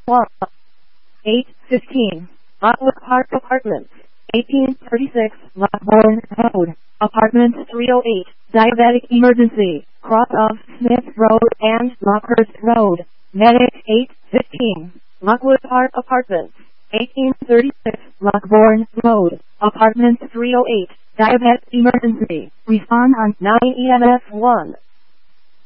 1. 8:15. Lockwood Park Apartments. 1836 Lockbourne Road. Apartment 308. Diabetic emergency. Cross of Smith Road and Lockhurst Road. Medic 8:15. Lockwood Park Apartments. 1836 Lockbourne Road. Apartment 308. Diabetic emergency. Respond on 9 EMS 1.